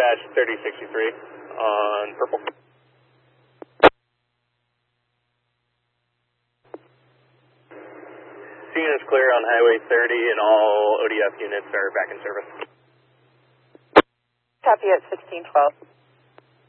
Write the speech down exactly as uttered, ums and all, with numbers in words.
dash thirty sixty-three on purple. Scene is clear on Highway thirty and all O D F units are back in service. Copy at sixteen twelve.